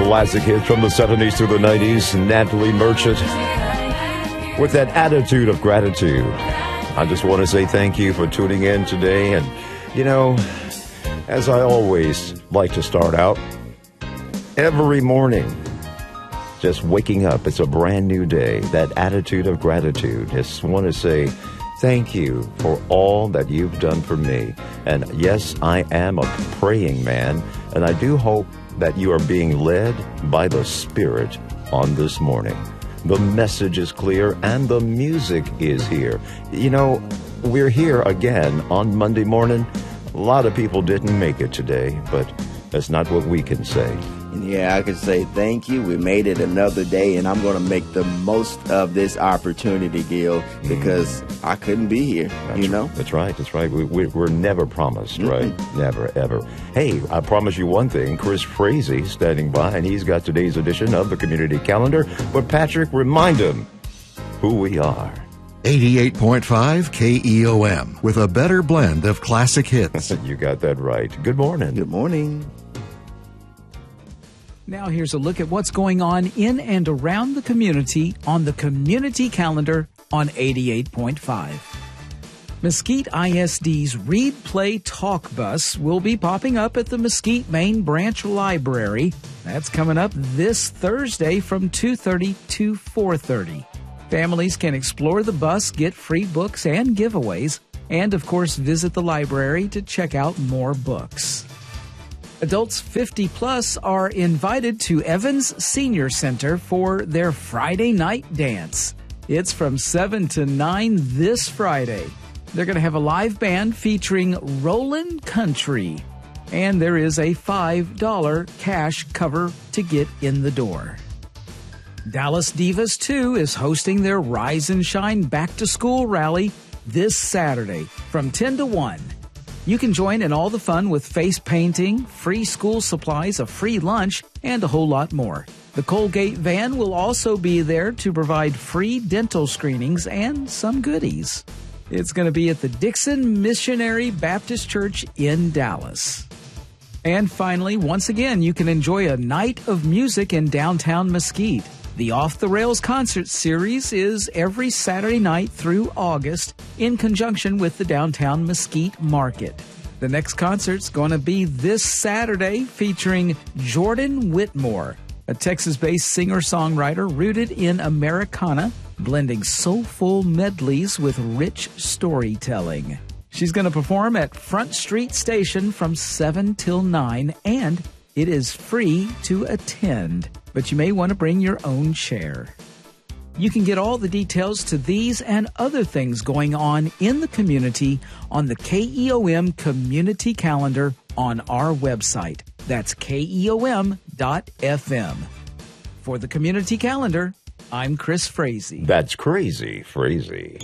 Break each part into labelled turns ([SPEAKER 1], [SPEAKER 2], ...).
[SPEAKER 1] classic hits from the 70s through the 90s. Natalie Merchant with that attitude of gratitude. I just want to say thank you for tuning in today. And, you know, as I always like to start out, every morning, just waking up, it's a brand new day. That attitude of gratitude. Just want to say thank you for all that you've done for me. And yes, I am a praying man, and I do hope that you are being led by the Spirit on this morning. The message is clear and the music is here. You know, we're here again on Monday morning. A lot of people didn't make it today, but that's not what we can say.
[SPEAKER 2] Yeah, I could say thank you. We made it another day, and I'm going to make the most of this opportunity, Gil, because I couldn't be here, know?
[SPEAKER 1] That's right. We're never promised, right? Never, ever. Hey, I promise you one thing. Chris Frazee standing by, and he's got today's edition of the Community Calendar. But, Patrick, remind him who we are.
[SPEAKER 3] 88.5 KEOM with a better blend of classic hits.
[SPEAKER 1] You got that right. Good morning.
[SPEAKER 2] Good morning.
[SPEAKER 4] Now here's a look at what's going on in and around the community on the Community Calendar on 88.5. Mesquite ISD's Read Play Talk Bus will be popping up at the Mesquite Main Branch Library. That's coming up this Thursday from 2:30 to 4:30. Families can explore the bus, get free books and giveaways, and of course visit the library to check out more books. Adults 50 plus are invited to Evans Senior Center for their Friday night dance. It's from 7 to 9 this Friday. They're going to have a live band featuring Rollin' Country. And there is a $5 cash cover to get in the door. Dallas Divas 2 is hosting their Rise and Shine Back to School rally this Saturday from 10 to 1. You can join in all the fun with face painting, free school supplies, a free lunch, and a whole lot more. The Colgate van will also be there to provide free dental screenings and some goodies. It's going to be at the Dixon Missionary Baptist Church in Dallas. And finally, once again, you can enjoy a night of music in downtown Mesquite. The Off the Rails concert series is every Saturday night through August in conjunction with the downtown Mesquite Market. The next concert's going to be this Saturday featuring Jordan Whitmore, a Texas-based singer-songwriter rooted in Americana, blending soulful medleys with rich storytelling. She's going to perform at Front Street Station from 7 till 9, and it is free to attend, but you may want to bring your own chair. You can get all the details to these and other things going on in the community on the KEOM Community Calendar on our website. That's KEOM.FM. For the Community Calendar, I'm Chris Frazee.
[SPEAKER 1] That's crazy, Frazee.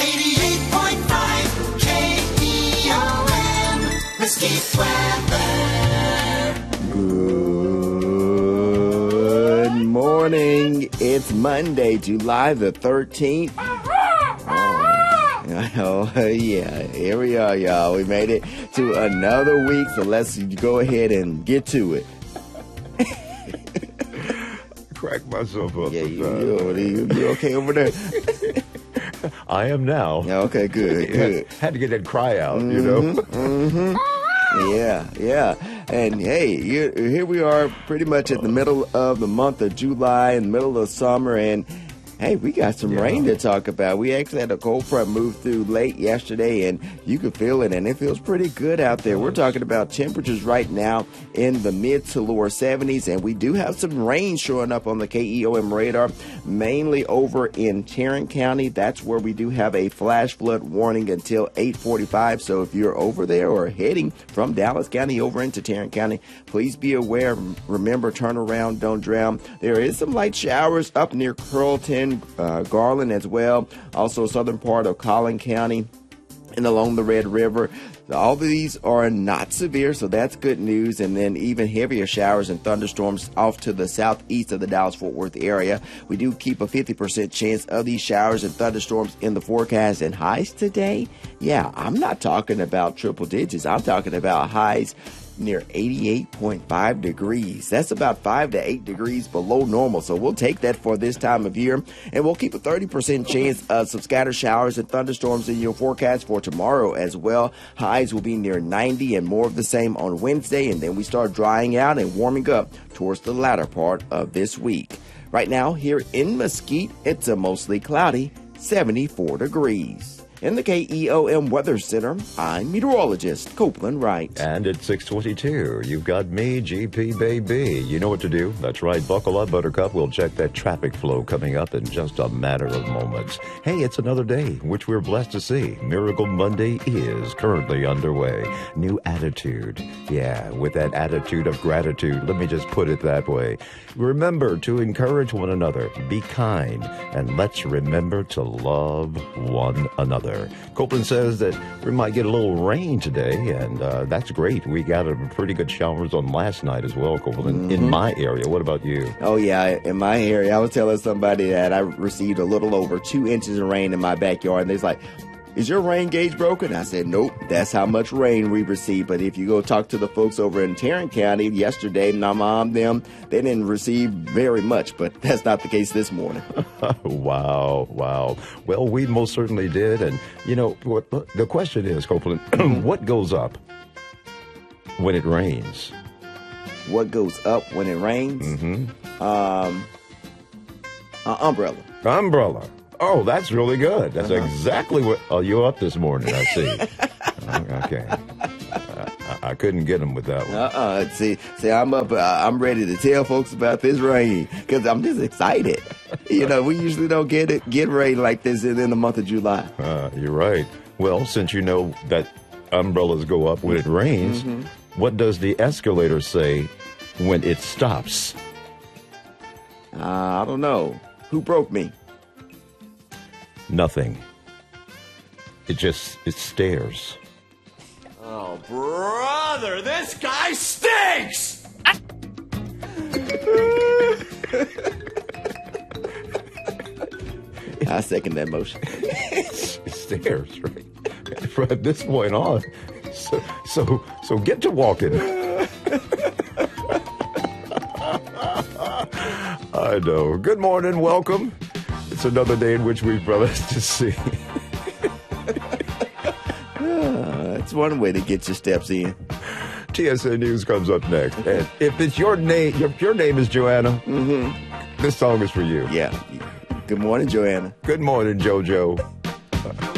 [SPEAKER 5] 88.5 KEOM, Mesquite weather.
[SPEAKER 2] Good morning. It's Monday, July the 13th. Oh, yeah. Here we are, y'all. We made it to another week, so let's go ahead and get to it.
[SPEAKER 1] Crack myself up.
[SPEAKER 2] Yeah, you okay over there?
[SPEAKER 1] I am now.
[SPEAKER 2] Okay, good.
[SPEAKER 1] Had to get that cry out, you know?
[SPEAKER 2] Mm-hmm. Yeah. And hey, here we are pretty much at the middle of the month of July, in the middle of summer, and hey, we got some rain to talk about. We actually had a cold front move through late yesterday, and you could feel it, and it feels pretty good out there. We're talking about temperatures right now in the mid to lower 70s, and we do have some rain showing up on the KEOM radar, mainly over in Tarrant County. That's where we do have a flash flood warning until 8:45. So if you're over there or heading from Dallas County over into Tarrant County, please be aware. Remember, turn around, don't drown. There is some light showers up near Carrollton, Garland as well, also southern part of Collin County and along the Red River. All of these are not severe, so that's good news. And then even heavier showers and thunderstorms off to the southeast of the Dallas-Fort Worth area. We do keep a 50% chance of these showers and thunderstorms in the forecast. And highs today, yeah, I'm not talking about triple digits. I'm talking about highs near 88.5 degrees. That's about 5 to 8 degrees below normal, so we'll take that for this time of year. And we'll keep a 30% chance of some scattered showers and thunderstorms in your forecast for tomorrow as well. Highs will be near 90 and more of the same on Wednesday, and then we start drying out and warming up towards the latter part of this week. Right now, here in Mesquite, it's a mostly cloudy 74 degrees. In the KEOM Weather Center, I'm meteorologist Copeland Wright.
[SPEAKER 1] And at 6:22, you've got me, GP Baby. You know what to do. That's right. Buckle up, Buttercup. We'll check that traffic flow coming up in just a matter of moments. Hey, it's another day, which we're blessed to see. Miracle Monday is currently underway. New attitude. Yeah, with that attitude of gratitude. Let me just put it that way. Remember to encourage one another. Be kind. And let's remember to love one another. Copeland says that we might get a little rain today, and that's great. We got a pretty good showers on last night as well, Copeland, in my area. What about you?
[SPEAKER 2] Oh, yeah, in my area. I was telling somebody that I received a little over 2 inches of rain in my backyard, and they're like, is your rain gauge broken? I said, nope, that's how much rain we received. But if you go talk to the folks over in Tarrant County yesterday, my mom, they didn't receive very much, but that's not the case this morning.
[SPEAKER 1] Wow. Well, we most certainly did. And, you know, the question is, Copeland, what goes up when it rains?
[SPEAKER 2] What goes up when it rains? Umbrella.
[SPEAKER 1] Umbrella. Oh, that's really good. That's exactly what... Oh, you're up this morning, I see. Okay. I couldn't get him with that one.
[SPEAKER 2] See, I'm up. I'm ready to tell folks about this rain because I'm just excited. You know, we usually don't get rain like this in the month of July.
[SPEAKER 1] You're right. Well, since you know that umbrellas go up when it rains, what does the escalator say when it stops?
[SPEAKER 2] I don't know. Who broke me?
[SPEAKER 1] Nothing. It stares.
[SPEAKER 5] Oh, brother, this guy stinks!
[SPEAKER 2] I second that motion.
[SPEAKER 1] It stares, right? From this point on. So get to walking. I know. Good morning. Welcome. It's another day in which we're blessed to see.
[SPEAKER 2] It's one way to get your steps in.
[SPEAKER 1] TSN News comes up next. And if it's your name, your name is Joanna, this song is for you.
[SPEAKER 2] Yeah. Good morning, Joanna.
[SPEAKER 1] Good morning, JoJo.